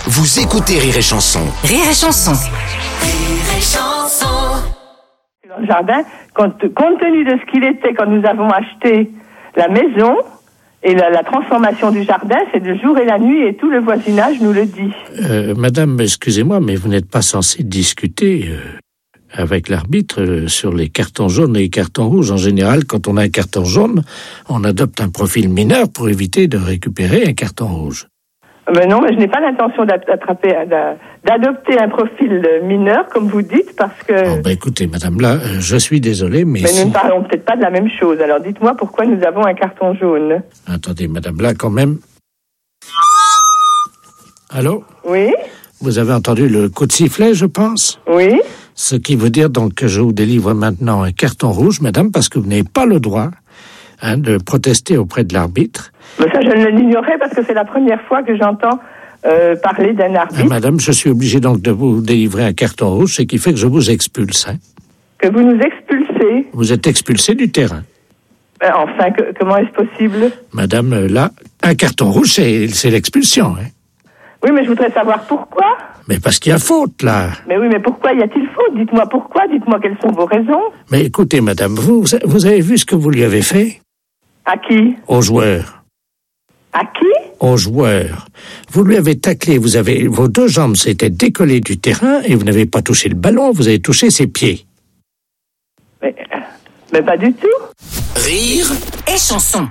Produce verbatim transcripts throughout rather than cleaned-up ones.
Vous écoutez Rire et Chanson. Rire et Chanson. Rire et Chanson. Dans le jardin, compte, compte tenu de ce qu'il était quand nous avons acheté la maison et la, la transformation du jardin, c'est le jour et la nuit et tout le voisinage nous le dit. Euh, madame, excusez-moi, mais vous n'êtes pas censée discuter euh, avec l'arbitre euh, sur les cartons jaunes et les cartons rouges. En général, quand on a un carton jaune, on adopte un profil mineur pour éviter de récupérer un carton rouge. Ben non, mais je n'ai pas l'intention d'attraper, d'adopter un profil mineur, comme vous dites, parce que... Oh, ben écoutez, madame, là, euh, je suis désolé, mais... Mais si... nous ne parlons peut-être pas de la même chose. Alors dites-moi pourquoi nous avons un carton jaune. Attendez, madame, là, quand même... Allô? Oui? Vous avez entendu le coup de sifflet, je pense? Oui? Ce qui veut dire donc que je vous délivre maintenant un carton rouge, madame, parce que vous n'avez pas le droit hein, de protester auprès de l'arbitre. Mais ça, je ne l'ignorais parce que c'est la première fois que j'entends euh, parler d'un arbitre. Ah, madame, je suis obligé donc de vous délivrer un carton rouge, ce qui fait que je vous expulse. Hein. Que vous nous expulsez. Vous êtes expulsé du terrain. Ben, enfin, que, comment est-ce possible? Madame, euh, là, un carton rouge, c'est, c'est l'expulsion. Hein. Oui, mais je voudrais savoir pourquoi. Mais parce qu'il y a faute, là. Mais oui, mais pourquoi y a-t-il faute? Dites-moi pourquoi, dites-moi quelles sont vos raisons. Mais écoutez, madame, vous, vous avez vu ce que vous lui avez fait? À qui? Au joueur. À qui? Au joueur. Vous lui avez taclé, vous avez, vos deux jambes s'étaient décollées du terrain et vous n'avez pas touché le ballon, vous avez touché ses pieds. Mais, mais pas du tout. Rire et Chanson.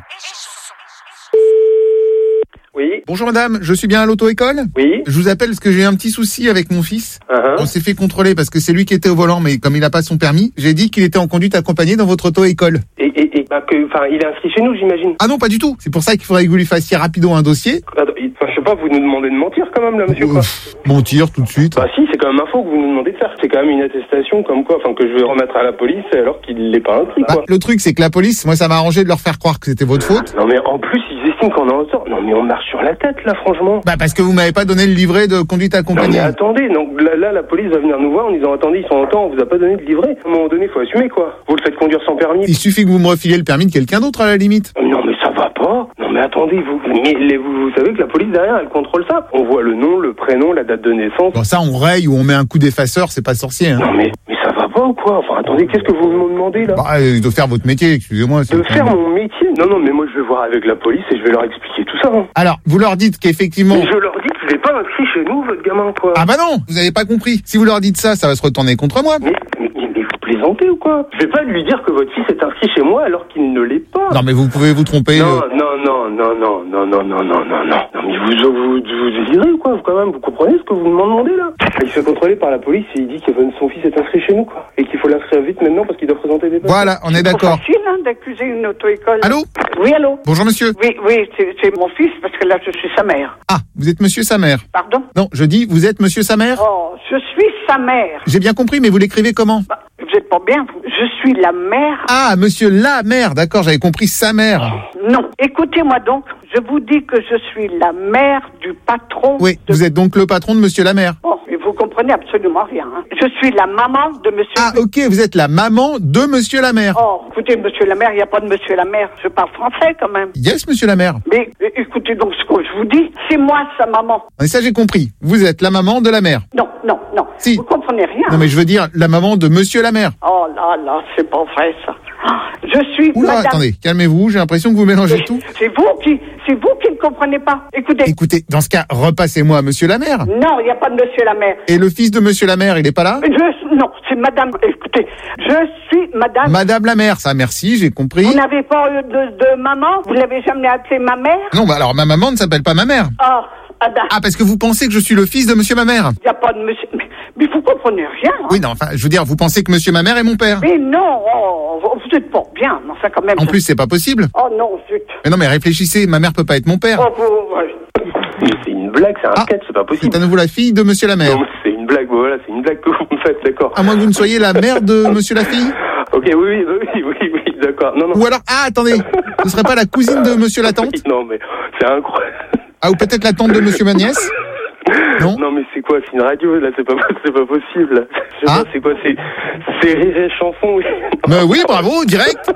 Oui. Bonjour madame, je suis bien à l'auto-école ? Oui. Je vous appelle parce que j'ai eu un petit souci avec mon fils. Uh-huh. On s'est fait contrôler parce que c'est lui qui était au volant, mais comme il n'a pas son permis, j'ai dit qu'il était en conduite accompagnée dans votre auto-école. Et, et, et bah que, enfin, il est inscrit chez nous, j'imagine. Ah non, pas du tout. C'est pour ça qu'il faudrait que vous lui fassiez rapido un dossier. Attends, il- enfin, je sais pas, vous nous demandez de mentir quand même là, monsieur, quoi. Ouf, mentir tout de suite. Bah si, c'est quand même un faux que vous nous demandez de faire. C'est quand même une attestation comme quoi, enfin, que je vais remettre à la police alors qu'il n'est pas inscrit, Bah, quoi. le truc, c'est que la police, moi, ça m'a arrangé de leur faire croire que c'était votre faute. Non mais en plus, ils estiment qu'on est en tort. Non mais on marche sur la tête là, franchement. Bah parce que vous m'avez pas donné le livret de conduite Non mais accompagnée. attendez, donc là, là la police va venir nous voir en disant attendez, ils sont en tort, on vous a pas donné de livret. À un moment donné, faut assumer quoi. Vous le faites conduire sans permis. Il suffit que vous me refiliez le permis de quelqu'un d'autre à la limite. Non mais ça va pas. Non mais attendez, vous, mais les- vous, vous savez que la police derrière, elle contrôle ça. On voit le nom, le prénom, la date de naissance. Bon, ça, on raye ou on met un coup d'effaceur, c'est pas sorcier, hein. Non mais, mais ça va pas ou quoi? Enfin attendez, qu'est-ce que vous me demandez là? Bah, euh, de faire votre métier, excusez-moi. c'est De quand faire même- mon métier? Non non mais moi je vais voir avec la police et je vais leur expliquer tout ça. Hein. Alors, vous leur dites qu'effectivement... Mais je leur dis qu'il n'est pas inscrit chez nous, votre gamin, quoi. Ah bah non, vous avez pas compris. Si vous leur dites ça, ça va se retourner contre moi. Mais, mais, mais vous plaisantez ou quoi? Je vais pas lui dire que votre fils est inscrit chez moi alors qu'il ne l'est pas. Non mais vous pouvez vous tromper. Non, euh. non, non, non, non, non, non, non, non, non, non. Non, mais vous, vous, vous désirez ou quoi, quand même? Vous comprenez ce que vous m'en demandez, là? Il se fait contrôler par la police et il dit que son fils est inscrit chez nous, quoi. Et qu'il faut l'inscrire vite maintenant parce qu'il doit présenter des papiers. Voilà, on est d'accord. C'est facile hein, d'accuser une auto-école. Allô? Oui, allô? Bonjour monsieur. Oui, oui, c'est, c'est mon fils parce que là, je suis sa mère. Ah, vous êtes monsieur sa mère. Pardon? Non, je dis, vous êtes monsieur sa mère. Oh, je suis sa mère. J'ai bien compris, mais vous l'écrivez comment? Bah, vous êtes pas bien, vous. Je suis la mère. Ah, monsieur la mère, d'accord, j'avais compris sa mère. Non, écoutez-moi donc. Je vous dis que je suis la mère du patron. Oui, de... vous êtes donc le patron de monsieur la mère. Bon, mais vous comprenez absolument rien. Hein. Je suis la maman de monsieur... Ah, ok, vous êtes la maman de monsieur la mère. Oh, écoutez, monsieur la mère, il n'y a pas de monsieur la mère. Je parle français quand même. Yes, monsieur la mère. Mais é- écoutez donc ce que je vous dis. C'est moi sa maman. Et ça, j'ai compris. Vous êtes la maman de la mère. Non, non, non. Si. Vous comprenez rien. Non, mais je veux dire la maman de monsieur la mère. Oh là là, c'est pas vrai ça. Je suis Oula, madame... attendez, calmez-vous, j'ai l'impression que vous mélangez tout. C'est vous qui, c'est vous qui ne comprenez pas. Écoutez. Écoutez, dans ce cas, repassez-moi à monsieur la mère. Non, il n'y a pas de monsieur la mère. Et le fils de monsieur la mère, il est pas là? Je, non, c'est madame, écoutez, je suis madame... Madame la mère, ça, merci, j'ai compris. Vous n'avez pas eu de, de maman? Vous l'avez jamais appelée ma mère? Non, bah alors ma maman ne s'appelle pas ma mère. Ah, ah, ben, Ah, parce que vous pensez que je suis le fils de monsieur ma mère. il n'y a pas de monsieur... Mais, mais vous comprenez rien. Hein. Oui, non, enfin, je veux dire, vous pensez que monsieur ma mère est mon père. Mais non, oh, vous êtes pas bien, mais enfin quand même... En plus, c'est pas possible. Oh non, zut. Mais non, mais réfléchissez, ma mère peut pas être mon père. Oh, vous... ouais. Mais c'est une blague, c'est un Ah, sketch, c'est pas possible. C'est à nouveau la fille de monsieur la mère. Non, c'est une blague, voilà, c'est une blague que vous me faites, d'accord. À moins que vous ne soyez la mère de monsieur la fille. Ok, oui, oui, oui, oui, oui, d'accord. Non, non. Ou alors, ah, attendez, ce serait pas la cousine de monsieur la tante? Oui, non, mais c'est incroyable. Ah, ou peut-être la tante de monsieur ma nièce? Non? Non, mais c'est quoi? C'est une radio, là, c'est pas, c'est pas possible. Là. Je sais Ah. pas, c'est quoi? C'est, c'est Rire et Chanson, oui. Mais oui, bravo, direct.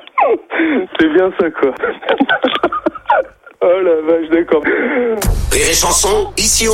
C'est bien ça, quoi. Oh la vache, d'accord. Rire et Chanson, ici